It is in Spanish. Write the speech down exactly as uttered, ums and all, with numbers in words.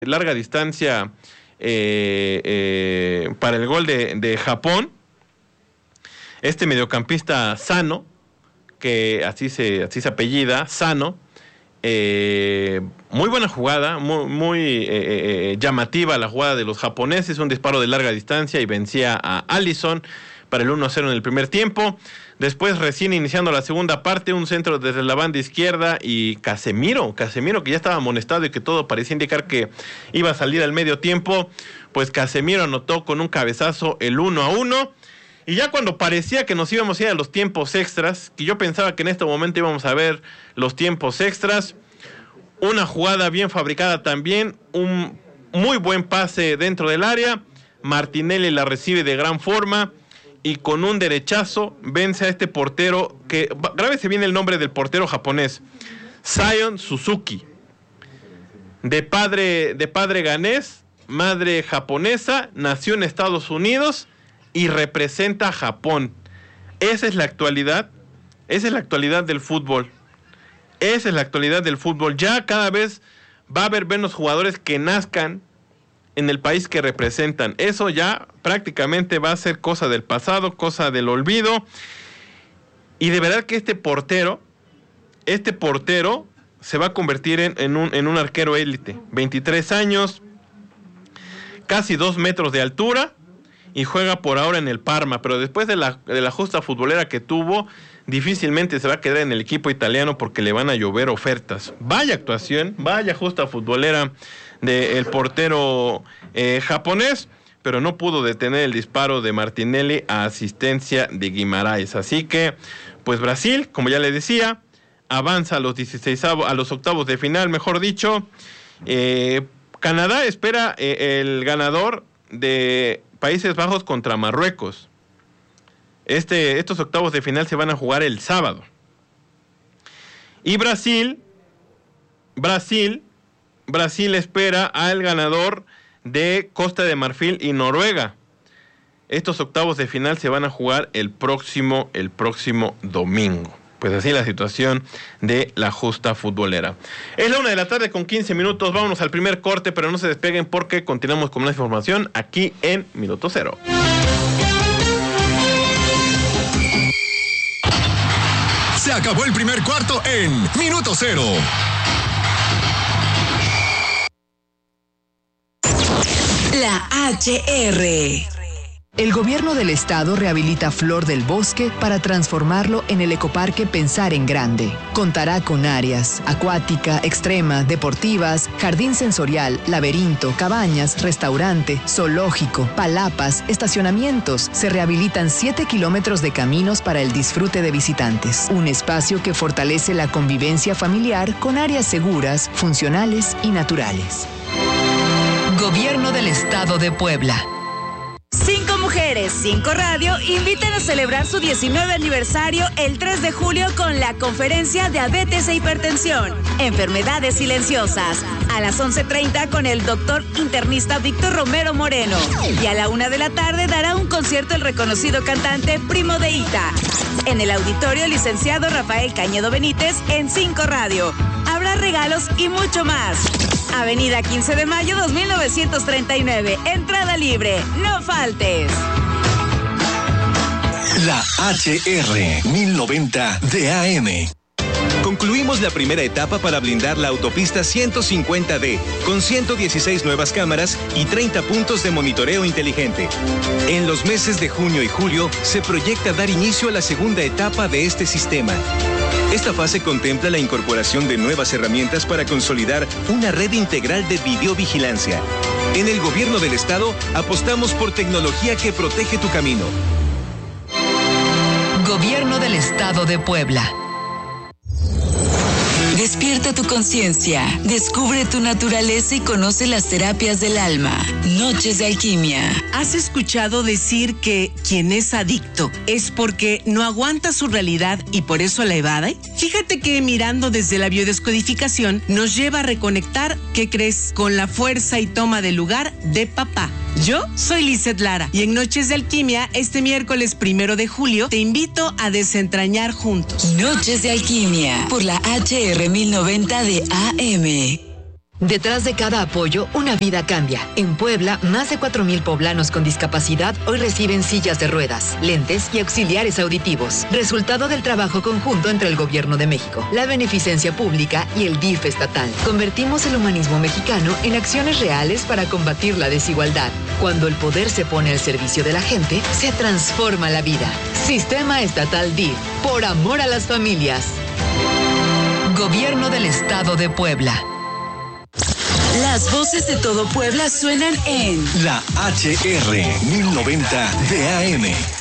larga distancia eh, eh, para el gol de, de Japón. Este mediocampista Sano, que así se, así se apellida, Sano, eh, muy buena jugada, muy, muy eh, eh, llamativa la jugada de los japoneses, un disparo de larga distancia y vencía a Alisson para el uno a cero en el primer tiempo. Después, recién iniciando la segunda parte, un centro desde la banda izquierda y Casemiro, Casemiro que ya estaba amonestado y que todo parecía indicar que iba a salir al medio tiempo, pues Casemiro anotó con un cabezazo el uno a uno. Y ya cuando parecía que nos íbamos a ir a los tiempos extras, que yo pensaba que en este momento íbamos a ver los tiempos extras, una jugada bien fabricada también, un muy buen pase dentro del área, Martinelli la recibe de gran forma, y con un derechazo vence a este portero, que grábese bien el nombre del portero japonés, Sion Suzuki, de padre, de padre ganés, madre japonesa, nació en Estados Unidos y representa a Japón. Esa es la actualidad, esa es la actualidad del fútbol, esa es la actualidad del fútbol. Ya cada vez va a haber menos jugadores que nazcan en el país que representan. Eso ya prácticamente va a ser cosa del pasado, cosa del olvido. Y de verdad que este portero, este portero se va a convertir en, en, un, en un arquero élite. veintitrés años, casi dos metros de altura, y juega por ahora en el Parma, pero después de la, de la justa futbolera que tuvo, difícilmente se va a quedar en el equipo italiano porque le van a llover ofertas. Vaya actuación, vaya justa futbolera del portero eh, japonés, pero no pudo detener el disparo de Martinelli a asistencia de Guimaraes. Así que, pues Brasil, como ya le decía, avanza a los dieciseisavos, a los octavos de final, mejor dicho. Eh, Canadá espera eh, el ganador de Países Bajos contra Marruecos. Este, estos octavos de final se van a jugar el sábado. Y Brasil, Brasil, Brasil espera al ganador de Costa de Marfil y Noruega. Estos octavos de final se van a jugar el próximo, el próximo domingo. Pues así la situación de la justa futbolera. Es la una de la tarde con quince minutos. Vámonos al primer corte, pero no se despeguen porque continuamos con más información aquí en Minuto Cero. Se acabó el primer cuarto en Minuto Cero. La H R. El gobierno del estado rehabilita Flor del Bosque para transformarlo en el ecoparque Pensar en Grande. Contará con áreas acuática, extrema, deportivas, jardín sensorial, laberinto, cabañas, restaurante, zoológico, palapas, estacionamientos. Se rehabilitan siete kilómetros de caminos para el disfrute de visitantes. Un espacio que fortalece la convivencia familiar con áreas seguras, funcionales y naturales. Gobierno del Estado de Puebla. Cinco Mujeres, Cinco Radio invitan a celebrar su diecinueve aniversario el tres de julio con la conferencia Diabetes e Hipertensión, Enfermedades Silenciosas, a las once treinta con el doctor internista Víctor Romero Moreno. Y a la una de la tarde dará un concierto el reconocido cantante Primo de Ita. En el auditorio licenciado Rafael Cañedo Benítez en Cinco Radio. Habrá regalos y mucho más. Avenida quince de mayo dos mil novecientos treinta y nueve. Entrada libre. No faltes. La H R mil noventa de A M. Concluimos la primera etapa para blindar la autopista ciento cincuenta D, con ciento dieciséis nuevas cámaras y treinta puntos de monitoreo inteligente. En los meses de junio y julio se proyecta dar inicio a la segunda etapa de este sistema. Esta fase contempla la incorporación de nuevas herramientas para consolidar una red integral de videovigilancia. En el Gobierno del Estado apostamos por tecnología que protege tu camino. Gobierno del Estado de Puebla. Despierta tu conciencia, descubre tu naturaleza y conoce las terapias del alma. Noches de Alquimia. ¿Has escuchado decir que quien es adicto es porque no aguanta su realidad y por eso la evade? Fíjate que mirando desde la biodescodificación nos lleva a reconectar, ¿qué crees? Con la fuerza y toma de lugar de papá. Yo soy Lizeth Lara y en Noches de Alquimia, este miércoles primero de julio, te invito a desentrañar juntos. Noches de Alquimia por la H R mil noventa de A M. Detrás de cada apoyo, una vida cambia. En Puebla, más de cuatro mil poblanos con discapacidad hoy reciben sillas de ruedas, lentes y auxiliares auditivos. Resultado del trabajo conjunto entre el Gobierno de México, la Beneficencia Pública y el D I F estatal. Convertimos el humanismo mexicano en acciones reales para combatir la desigualdad. Cuando el poder se pone al servicio de la gente, se transforma la vida. Sistema Estatal D I F, por amor a las familias. Gobierno del Estado de Puebla. Las voces de todo Puebla suenan en La H R mil noventa de A M.